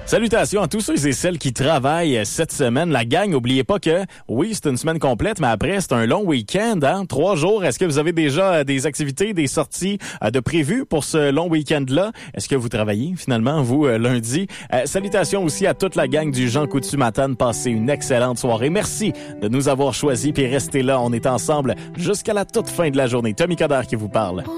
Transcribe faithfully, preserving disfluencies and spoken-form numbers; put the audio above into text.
Salutations à tous ceux et celles qui travaillent cette semaine. La gang, n'oubliez pas que, oui, c'est une semaine complète, mais après, c'est un long week-end, hein? Trois jours. Est-ce que vous avez déjà des activités, des sorties euh, de prévues pour ce long week-end-là? Est-ce que vous travaillez, finalement, vous, euh, lundi? Euh, salutations aussi à toute la gang du Jean Coutu Matane. Passez une excellente soirée. Merci de nous avoir choisis, puis restez là. On est ensemble jusqu'à la toute fin de la journée. Tommy Coderre qui vous parle.